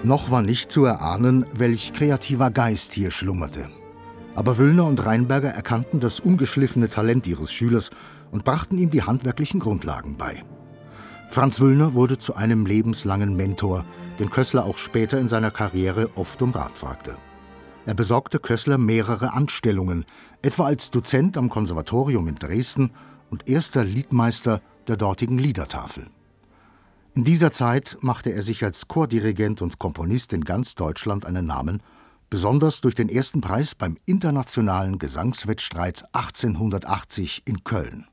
Noch war nicht zu erahnen, welch kreativer Geist hier schlummerte. Aber Wüllner und Rheinberger erkannten das ungeschliffene Talent ihres Schülers und brachten ihm die handwerklichen Grundlagen bei. Franz Wüllner wurde zu einem lebenslangen Mentor, den Kößler auch später in seiner Karriere oft um Rat fragte. Er besorgte Kößler mehrere Anstellungen, etwa als Dozent am Konservatorium in Dresden und erster Liedmeister der dortigen Liedertafel. In dieser Zeit machte er sich als Chordirigent und Komponist in ganz Deutschland einen Namen, besonders durch den ersten Preis beim Internationalen Gesangswettstreit 1880 in Köln.